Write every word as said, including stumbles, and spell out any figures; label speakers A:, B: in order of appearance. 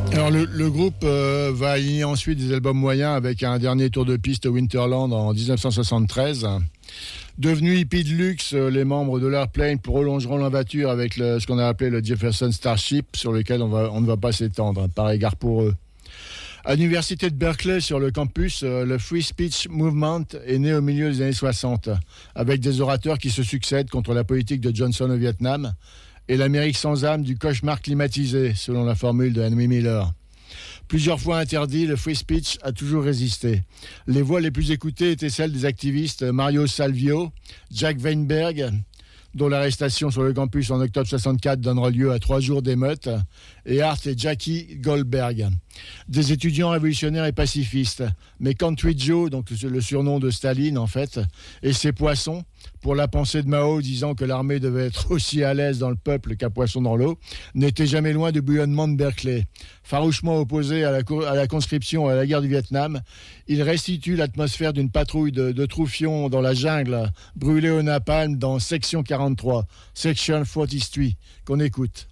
A: Alors le, le groupe euh, va aligner ensuite des albums moyens avec un dernier tour de piste au Winterland en dix-neuf cent soixante-treize. Devenus hippies de luxe, les membres de l'Airplane prolongeront l'aventure avec le, ce qu'on a appelé le Jefferson Starship, sur lequel on, va, on ne va pas s'étendre, par égard pour eux. À l'université de Berkeley, sur le campus, le Free Speech Movement est né au milieu des années soixante, avec des orateurs qui se succèdent contre la politique de Johnson au Vietnam et l'Amérique sans âme du cauchemar climatisé, selon la formule de Henry Miller. Plusieurs fois interdit, le free speech a toujours résisté. Les voix les plus écoutées étaient celles des activistes Mario Salvio, Jack Weinberg, dont l'arrestation sur le campus en octobre soixante-quatre donnera lieu à trois jours d'émeutes, et Art et Jackie Goldberg. Des étudiants révolutionnaires et pacifistes, mais Country Joe, donc le surnom de Staline en fait, et ses poissons, pour la pensée de Mao disant que l'armée devait être aussi à l'aise dans le peuple qu'un poisson dans l'eau, n'était jamais loin du bouillonnement de Berkeley. Farouchement opposé à la, à la conscription et à la guerre du Vietnam, il restitue l'atmosphère d'une patrouille de, de troufions dans la jungle, brûlée au napalm dans Section quarante-trois, Section quarante-trois, qu'on écoute.